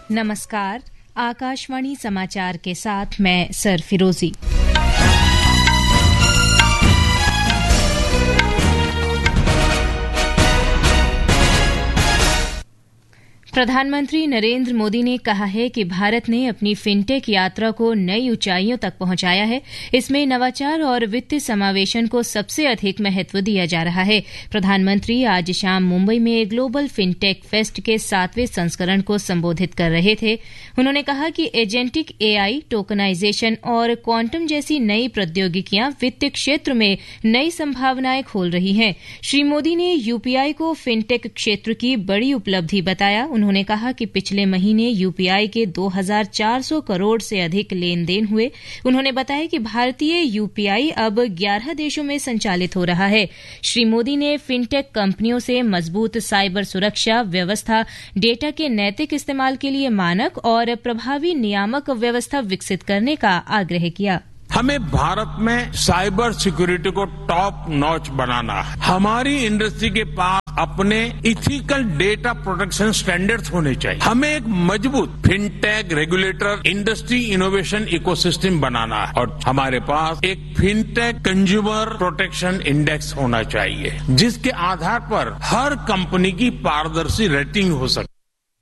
नमस्कार, आकाशवाणी समाचार के साथ मैं सर फिरोजी। प्रधानमंत्री नरेंद्र मोदी ने कहा है कि भारत ने अपनी फिनटेक यात्रा को नई ऊंचाइयों तक पहुंचाया है। इसमें नवाचार और वित्तीय समावेशन को सबसे अधिक महत्व दिया जा रहा है। प्रधानमंत्री आज शाम मुंबई में ग्लोबल फिनटेक फेस्ट के 7वें संस्करण को संबोधित कर रहे थे। उन्होंने कहा कि एजेंटिक एआई, टोकनाइजेशन और क्वांटम जैसी नई प्रौद्योगिकियां वित्तीय क्षेत्र में नई संभावनाएं खोल रही हैं। श्री मोदी ने यूपीआई को फिनटेक क्षेत्र की बड़ी उपलब्धि बताया। उन्होंने कहा कि पिछले महीने यूपीआई के 2400 करोड़ से अधिक लेन देन हुए। उन्होंने बताया कि भारतीय यूपीआई अब 11 देशों में संचालित हो रहा है। श्री मोदी ने फिनटेक कंपनियों से मजबूत साइबर सुरक्षा व्यवस्था, डेटा के नैतिक इस्तेमाल के लिए मानक और प्रभावी नियामक व्यवस्था विकसित करने का आग्रह किया। हमें भारत में साइबर सिक्योरिटी को टॉप नॉच बनाना है। हमारी इंडस्ट्री के पास अपने इथिकल डेटा प्रोटेक्शन स्टैंडर्ड्स होने चाहिए। हमें एक मजबूत fintech regulator industry innovation ecosystem बनाना है और हमारे पास एक फिनटेक कंज्यूमर प्रोटेक्शन इंडेक्स होना चाहिए, जिसके आधार पर हर कंपनी की पारदर्शी रेटिंग हो सके।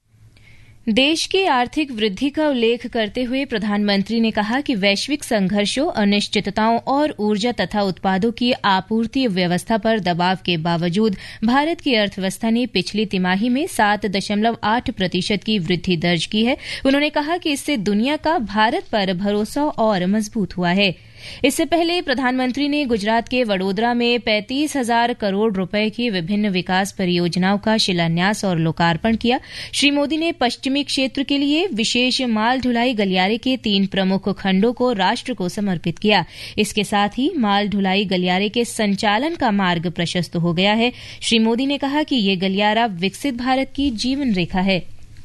देश की आर्थिक वृद्धि का उल्लेख करते हुए प्रधानमंत्री ने कहा कि वैश्विक संघर्षों, अनिश्चितताओं और ऊर्जा तथा उत्पादों की आपूर्ति व्यवस्था पर दबाव के बावजूद भारत की अर्थव्यवस्था ने पिछली तिमाही में 7.8% की वृद्धि दर्ज की है। उन्होंने कहा कि इससे दुनिया का भारत पर भरोसा और मजबूत हुआ है। इससे पहले प्रधानमंत्री ने गुजरात के वडोदरा में 35,000 करोड़ रुपए की विभिन्न विकास परियोजनाओं का शिलान्यास और लोकार्पण किया। श्री मोदी ने पश्चिमी क्षेत्र के लिए विशेष माल ढुलाई गलियारे के 3 प्रमुख खंडों को राष्ट्र को समर्पित किया। इसके साथ ही माल ढुलाई गलियारे के संचालन का मार्ग प्रशस्त हो गया है। श्री मोदी ने कहा कि ये गलियारा विकसित भारत की जीवन रेखा है।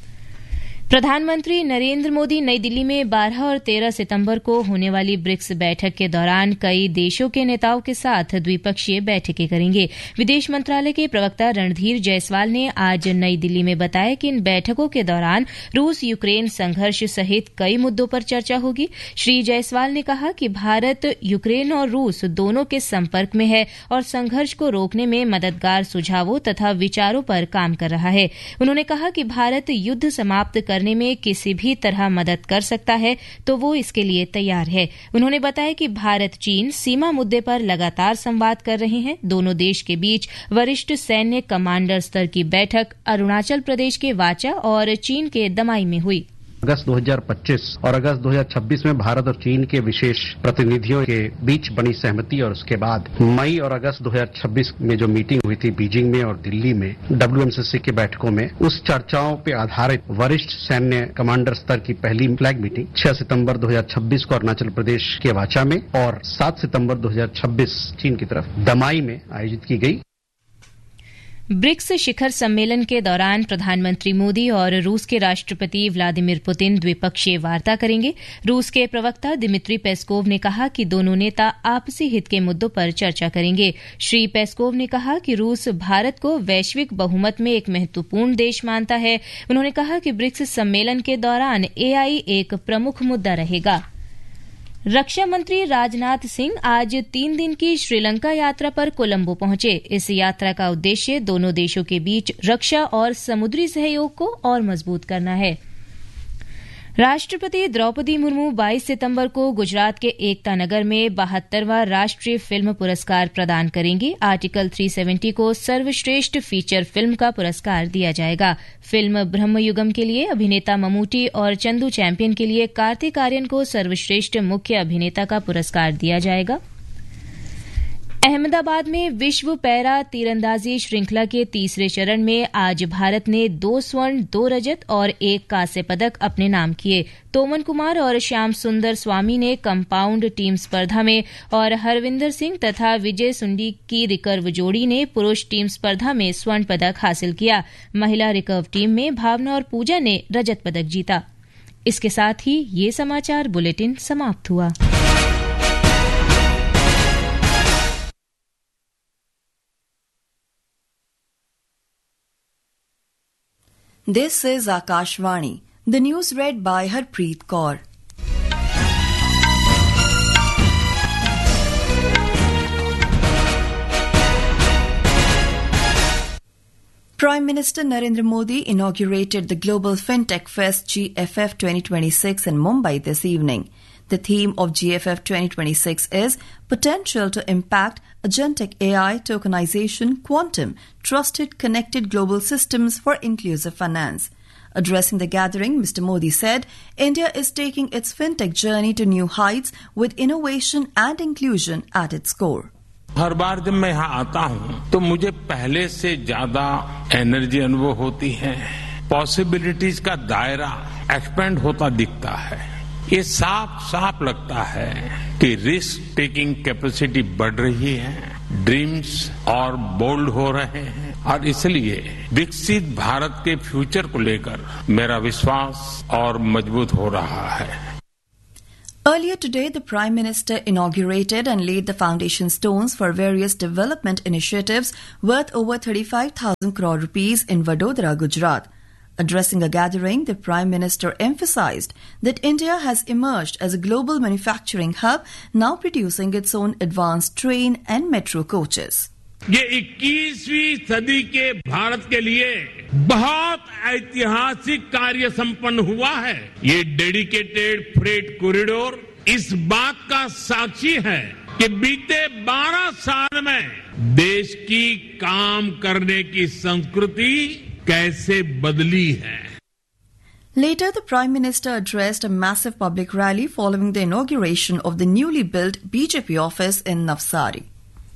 प्रधानमंत्री नरेंद्र मोदी नई दिल्ली में 12 और 13 सितंबर को होने वाली ब्रिक्स बैठक के दौरान कई देशों के नेताओं के साथ द्विपक्षीय बैठकें करेंगे। विदेश मंत्रालय के प्रवक्ता रणधीर जायसवाल ने आज नई दिल्ली में बताया कि इन बैठकों के दौरान रूस यूक्रेन संघर्ष सहित कई मुद्दों पर चर्चा होगी। श्री जायसवाल ने कहा कि भारत यूक्रेन और रूस दोनों के संपर्क में है और संघर्ष को रोकने में मददगार सुझावों तथा विचारों पर काम कर रहा है। उन्होंने कहा कि भारत युद्ध समाप्त करने में किसी भी तरह मदद कर सकता है तो वो इसके लिए तैयार है। उन्होंने बताया कि भारत चीन सीमा मुद्दे पर लगातार संवाद कर रहे हैं। दोनों देश के बीच वरिष्ठ सैन्य कमांडर स्तर की बैठक अरुणाचल प्रदेश के वाचा और चीन के दमाई में हुई। अगस्त 2025 और अगस्त 2026 में भारत और चीन के विशेष प्रतिनिधियों के बीच बनी सहमति और उसके बाद मई और अगस्त 2026 में जो मीटिंग हुई थी बीजिंग में और दिल्ली में WMCC के बैठकों में, उस चर्चाओं पे आधारित वरिष्ठ सैन्य कमांडर स्तर की पहली फ्लैग मीटिंग 6 सितंबर 2026 को अरुणाचल प्रदेश के वाचा में और 7 सितंबर 2026 चीन की तरफ दमाई में आयोजित की गई। ब्रिक्स शिखर सम्मेलन के दौरान प्रधानमंत्री मोदी और रूस के राष्ट्रपति व्लादिमीर पुतिन द्विपक्षीय वार्ता करेंगे। रूस के प्रवक्ता दिमित्री पेस्कोव ने कहा कि दोनों नेता आपसी हित के मुद्दों पर चर्चा करेंगे। श्री पेस्कोव ने कहा कि रूस भारत को वैश्विक बहुमत में एक महत्वपूर्ण देश मानता है। उन्होंने कहा कि ब्रिक्स सम्मेलन के दौरान एआई एक प्रमुख मुद्दा रहेगा। रक्षा मंत्री राजनाथ सिंह आज 3 दिन की श्रीलंका यात्रा पर कोलंबो पहुंचे। इस यात्रा का उद्देश्य दोनों देशों के बीच रक्षा और समुद्री सहयोग को और मजबूत करना है। राष्ट्रपति द्रौपदी मुर्मू 22 सितंबर को गुजरात के एकता नगर में 72वां राष्ट्रीय फिल्म पुरस्कार प्रदान करेंगी। आर्टिकल 370 को सर्वश्रेष्ठ फीचर फिल्म का पुरस्कार दिया जाएगा। फिल्म ब्रह्मयुगम के लिए अभिनेता ममूटी और चंदू चैंपियन के लिए कार्तिक आर्यन को सर्वश्रेष्ठ मुख्य अभिनेता का पुरस्कार दिया जाएगा। अहमदाबाद में विश्व पैरा तीरंदाजी श्रृंखला के तीसरे चरण में आज भारत ने 2 स्वर्ण, 2 रजत और 1 कांस्य पदक अपने नाम किए। तोमन कुमार और श्याम सुंदर स्वामी ने कंपाउंड टीम स्पर्धा में और हरविंदर सिंह तथा विजय सुंडी की रिकर्व जोड़ी ने पुरुष टीम स्पर्धा में स्वर्ण पदक हासिल किया। महिला रिकर्व टीम में भावना और पूजा ने रजत पदक जीता। इसके साथ ही ये समाचार बुलेटिन समाप्त हुआ। This is Akashvani, The news read by Harpreet Kaur. Prime Minister Narendra Modi inaugurated the Global FinTech Fest GFF 2026 in Mumbai this evening. The theme of GFF 2026 is Potential to Impact Agentic AI, Tokenization, Quantum, Trusted Connected Global Systems for Inclusive Finance. Addressing the gathering, Mr. Modi said, India is taking its fintech journey to new heights with innovation and inclusion at its core. हर बार जब मैं यहाँ आता हूँ तो मुझे पहले से ज्यादा एनर्जी अनुभव होती है, पॉसिबिलिटीज का दायरा एक्सपेंड होता दिखता है। ये साफ साफ लगता है कि रिस्क टेकिंग कैपेसिटी बढ़ रही है, ड्रीम्स और बोल्ड हो रहे हैं और इसलिए विकसित भारत के फ्यूचर को लेकर मेरा विश्वास और मजबूत हो रहा है। Earlier today, the Prime Minister inaugurated and laid the foundation stones for various development initiatives worth over 35,000 crore rupees in Vadodara, Gujarat. Addressing a gathering, the Prime Minister emphasized that India has emerged as a global manufacturing hub, now producing its own advanced train and metro coaches. ये 21वीं सदी के भारत के लिए बहुत ऐतिहासिक कार्य संपन्न हुआ है। ये डेडिकेटेड फ्रेट कॉरिडोर इस बात का साक्षी है कि बीते 12 साल में देश की काम करने की संस्कृति कैसे बदली है। Later, the Prime Minister addressed a massive public rally following the inauguration of the newly built BJP office in Navsari.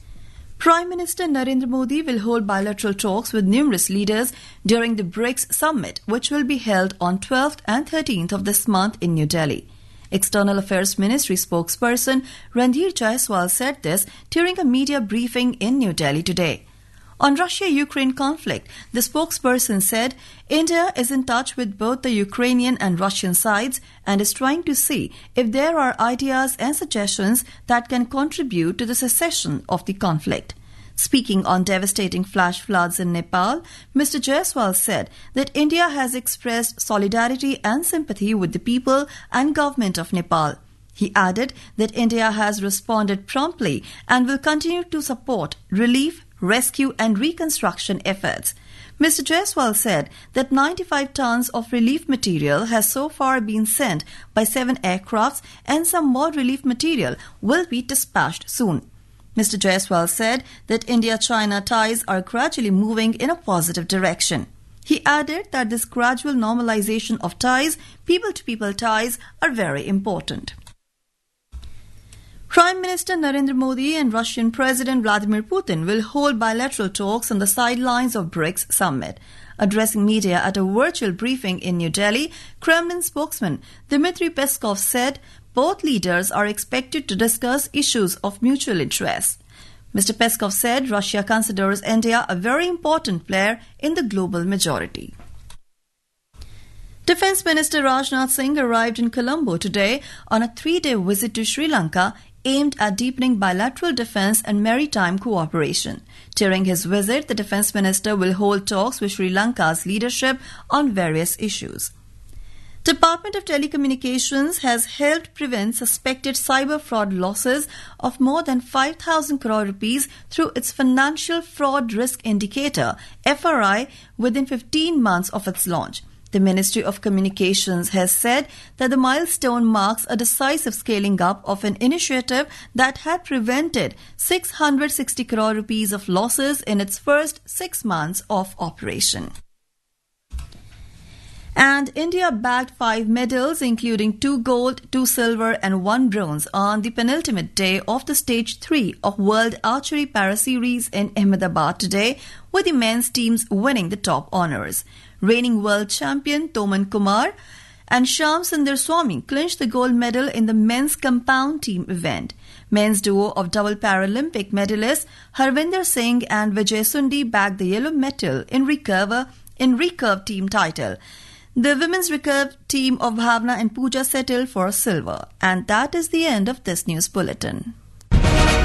Prime Minister Narendra Modi will hold bilateral talks with numerous leaders during the BRICS summit, which will be held on 12th and 13th of this month in New Delhi. External Affairs Ministry spokesperson Randhir Jaiswal said this during a media briefing in New Delhi today. On Russia-Ukraine conflict, the spokesperson said India is in touch with both the Ukrainian and Russian sides and is trying to see if there are ideas and suggestions that can contribute to the cessation of the conflict. Speaking on devastating flash floods in Nepal, Mr. Jaiswal said that India has expressed solidarity and sympathy with the people and government of Nepal. He added that India has responded promptly and will continue to support relief, rescue and reconstruction efforts. Mr. Jaiswal said that 95 tons of relief material has so far been sent by 7 aircrafts and some more relief material will be dispatched soon. Mr. Jaiswal said that India-China ties are gradually moving in a positive direction. He added that this gradual normalization of ties, people-to-people ties, are very important. Prime Minister Narendra Modi and Russian President Vladimir Putin will hold bilateral talks on the sidelines of BRICS summit. Addressing media at a virtual briefing in New Delhi, Kremlin spokesman Dmitry Peskov said both leaders are expected to discuss issues of mutual interest. Mr. Peskov said Russia considers India a very important player in the global majority. Defence Minister Rajnath Singh arrived in Colombo today on a 3-day visit to Sri Lanka aimed at deepening bilateral defence and maritime cooperation. During his visit, the Defence Minister will hold talks with Sri Lanka's leadership on various issues. Department of Telecommunications has helped prevent suspected cyber fraud losses of more than 5,000 crore rupees through its Financial Fraud Risk Indicator, FRI, within 15 months of its launch. The Ministry of Communications has said that the milestone marks a decisive scaling up of an initiative that had prevented 660 crore rupees of losses in its first 6 months of operation. And India bagged 5 medals, including 2 gold, 2 silver and 1 bronze on the penultimate day of the Stage 3 of World Archery Para-Series in Ahmedabad today, with the men's teams winning the top honours. Reigning world champion Toman Kumar and Shyam Sundar Swamy clinched the gold medal in the men's compound team event. Men's duo of double Paralympic medalists Harvinder Singh and Vijay Sundi bagged the yellow medal in recurve team title. The women's recurve team of Bhavna and Pooja settled for silver. And that is the end of this news bulletin.